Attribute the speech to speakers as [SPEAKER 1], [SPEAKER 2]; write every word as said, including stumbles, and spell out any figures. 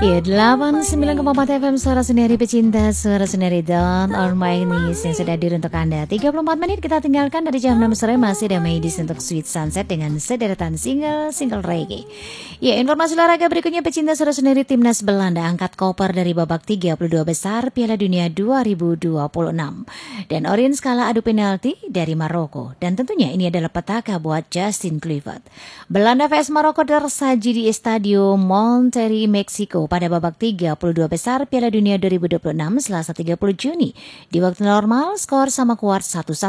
[SPEAKER 1] Ya, delapan puluh sembilan koma empat F M Suara Sendiri Pecinta Suara Sendiri Don All My Knees yang sudah hadir untuk Anda. Tiga puluh empat menit kita tinggalkan dari jam enam sore. Masih ada Maydis untuk Sweet Sunset dengan sederetan single-single reggae. Ya, informasi olahraga berikutnya pecinta Suara Sendiri. Timnas Belanda angkat koper dari babak tiga puluh dua besar Piala Dunia dua ribu dua puluh enam. Dan Orient kalah adu penalti dari Maroko. Dan tentunya ini adalah petaka buat Justin Kluivert. Belanda vs Maroko tersaji di Estadio Monterrey, Meksiko pada babak tiga puluh dua besar Piala Dunia dua ribu dua puluh enam Selasa tiga puluh Juni. Di waktu normal skor sama kuat satu satu.